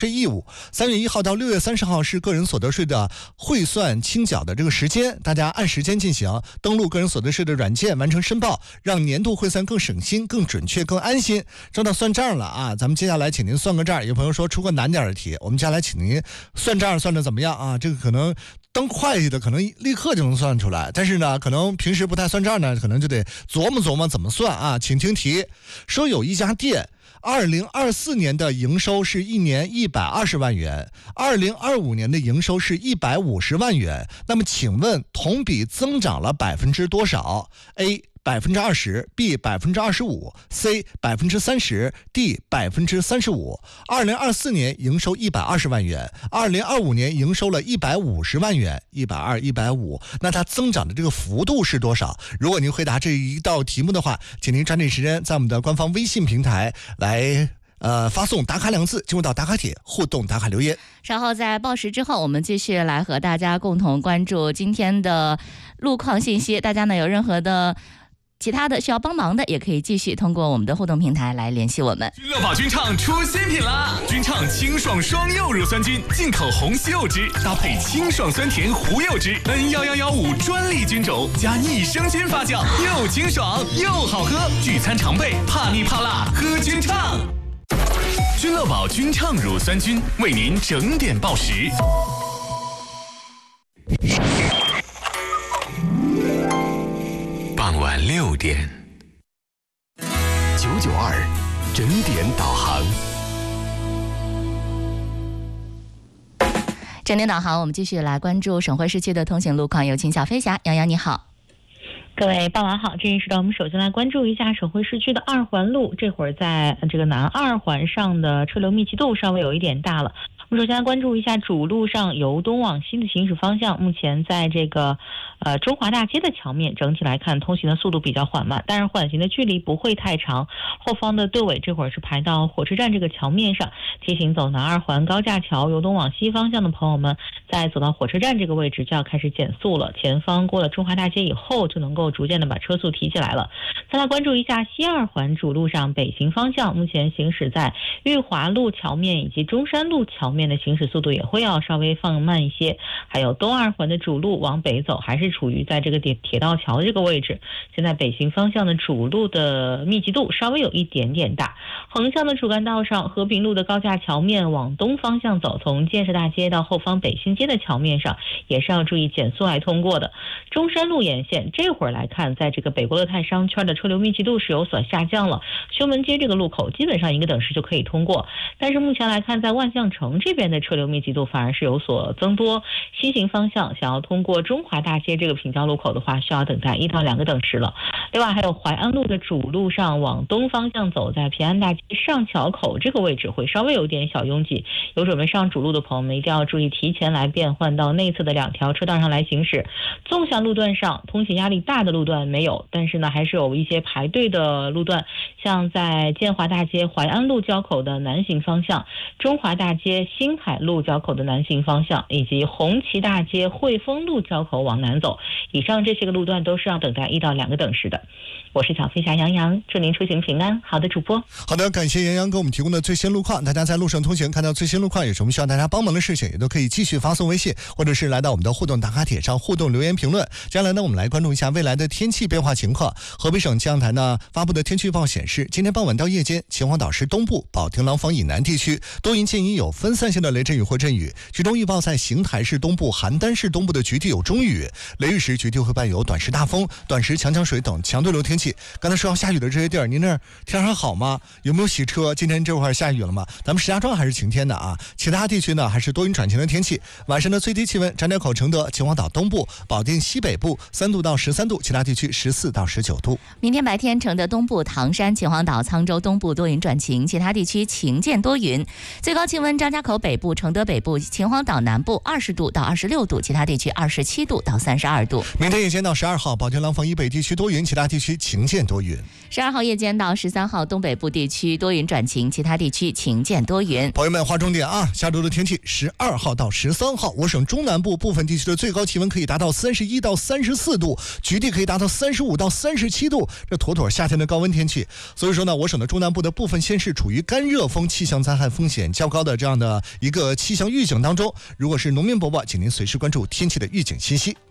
义务。3月1号到6月30号是个人所得税的汇算清缴的这个时间，大家按时间进行，登录个人所得税的软件完成申报，让年度汇算更省心、更准确、更安心。说到算账了啊，咱们接下来请您算个账。有朋友说出个难点的题，我们接下来请您算账算的怎么样啊？这个可能当会计的可能立刻就能算出来，但是呢，可能平时不太算账呢，可能就得琢磨琢磨怎么算啊。请听题，说有一家店2024年的营收是1年120万元，2025年的营收是150万元，那么请问同比增长了多少 ？A20%， B25%， C30%， D35%。2024年营收120万元，2025年营收了150万元，120、150，那它增长的这个幅度是多少？如果您回答这一道题目的话，请您抓紧时间在我们的官方微信平台来发送打卡2字，进入到打卡帖互动打卡留言。 稍后在报时之后，我们继续来和大家共同关注今天的路况信息。大家呢有任何的其他的需要帮忙的，也可以继续通过我们的互动平台来联系我们。 君乐宝君畅出新品啦！君畅清爽双柚乳酸菌，进口红西柚汁，搭配清爽酸甜胡柚汁，N11115专利菌种，加益生菌发酵，又清爽又好喝。聚餐常备，怕腻怕辣，喝君畅。君乐宝君畅乳酸菌为您整点报时。傍晚6点，992整点导航。 整点导航，我们继续来关注省会市区的通行路况，有请小飞侠。杨洋你好。 各位傍晚好，这一时段我们首先来关注一下省会市区的2环路，这会儿在这个南2环上的车流密集度稍微有一点大了。我们首先来关注一下主路上由东往西的行驶方向，目前在这个中华大街的桥面，整体来看通行的速度比较缓慢，但是缓行的距离不会太长。后方的队尾这会儿是排到火车站这个桥面上，提醒走南2环高架桥由东往西方向的朋友们，在走到火车站这个位置就要开始减速了，前方过了中华大街以后就能够逐渐的把车速提起来了。再来关注一下西2环主路上北行方向，目前行驶在裕华路桥面以及中山路桥面的行驶速度也会要稍微放慢一些。还有东2环的主路往北走，还是处于在这个铁道桥这个位置，现在北行方向的主路的密集度稍微有一点点大。横向的主干道上，和平路的高架桥面往东方向走，从建设大街到后方北新街的桥面上也是要注意减速来通过的。中山路沿线这会儿来看，在这个北国乐泰商圈的车流密集度是有所下降了，修门街这个路口基本上1个等时就可以通过，但是目前来看，在万象城这边的车流密集度反而是有所增多，西行方向想要通过中华大街这个平交路口的话，需要等待1到2个等时了。另外还有淮安路的主路上往东方向走，在平安大街上桥口这个位置会稍微有点小拥挤，有准备上主路的朋友们一定要注意提前来变换到内侧的2条车道上来行驶。纵向路段上通行压力大的路段没有，但是呢还是有一些排队的路段，像在建华大街淮安路交口的南行方向，中华大街新海路交口的南行方向，以及红旗大街汇丰路交口往南走，以上这些个路段都是要等待1到2个等时的。我是小飞侠杨洋，祝您出行平安。好的，主播。 好的，感谢杨洋给我们提供的最新路况。大家在路上通行看到最新路况有什么需要大家帮忙的事情，也都可以继续发送微信，或者是来到我们的互动打卡帖上互动留言评论。接下来呢，我们来关注一下未来的天气变化情况。河北省气象台呢发布的天气预报显示，今天傍晚到夜间，秦皇岛市东部、保定廊坊以南地区多云见阴，有分散性的雷阵雨或阵雨。其中预报在邢台市东部、邯郸市东部的局地有中雨，雷雨时局地会伴有短时大风、短时强降水等强对流天气。刚才说要下雨的这些地儿，您那儿天还好吗？有没有洗车？今天这会儿下雨了吗？咱们石家庄还是晴天的啊，其他地区呢还是多云转晴的天气。晚上的最低气温，张家口、承德、秦皇岛东部、保定西北部3度到13度，其他地区14到19度。 明天白天，承德东部、唐山、秦皇岛、沧州东部多云转晴，其他地区晴间多云。最高气温，张家口北部、承德北部、秦皇岛南部20度到26度，其他地区27度到32度。 明天夜间到12号，保定廊坊以北地区多云，其他地区晴间多云。 12号夜间到13号，东北部地区多云转晴，其他地区晴间多云。 朋友们，划重点啊！下周的天气，12号到13 刚好我省中南部部分地区的最高气温可以达到31到34度，局地可以达到35到37度，这妥妥夏天的高温天气。所以说呢，我省的中南部的部分县市处于干热风气象灾害风险较高的这样的一个气象预警当中。如果是农民伯伯，请您随时关注天气的预警信息。